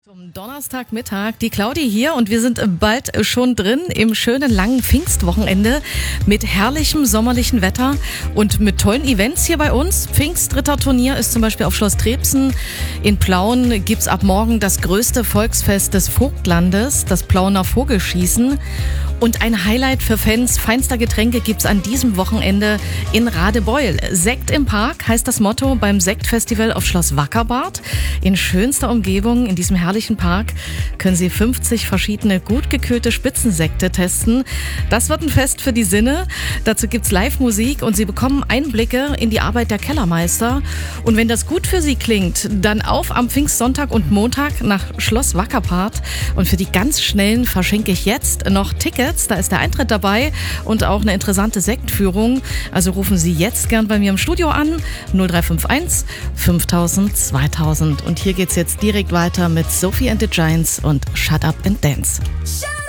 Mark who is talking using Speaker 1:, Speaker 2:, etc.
Speaker 1: Zum Donnerstagmittag, die Claudi hier und wir sind bald schon drin im schönen langen Pfingstwochenende mit herrlichem sommerlichen Wetter und mit tollen Events hier bei uns. Pfingstritterturnier ist zum Beispiel auf Schloss Trebsen. In Plauen gibt's ab morgen das größte Volksfest des Vogtlandes, das Plauener Vogelschießen. Und ein Highlight für Fans feinster Getränke gibt's an diesem Wochenende in Radebeul. Sekt im Park heißt das Motto beim Sektfestival auf Schloss Wackerbad. In schönster Umgebung, in diesem herrlichen Park, können Sie 50 verschiedene gut gekühlte Spitzensekte testen. Das wird ein Fest für die Sinne. Dazu gibt's Live-Musik und Sie bekommen Einblicke in die Arbeit der Kellermeister. Und wenn das gut für Sie klingt, dann auf am Pfingstsonntag und Montag nach Schloss Wackerbad. Und für die ganz Schnellen verschenke ich jetzt noch Tickets. Da ist der Eintritt dabei und auch eine interessante Sektführung. Also rufen Sie jetzt gern bei mir im Studio an. 0351 5000 2000. Und hier geht's jetzt direkt weiter mit Sophie and the Giants und Shut Up and Dance.